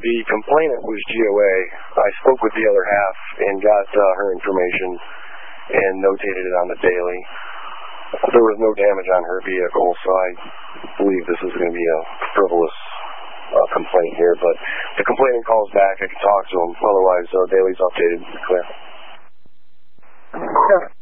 the complainant was GOA. I spoke with the other half and got her information and notated it on the daily. There was no damage on her vehicle, so I believe this is going to be a frivolous complaint here. But the complainant calls back, I can talk to him. Otherwise, daily's updated. Clear.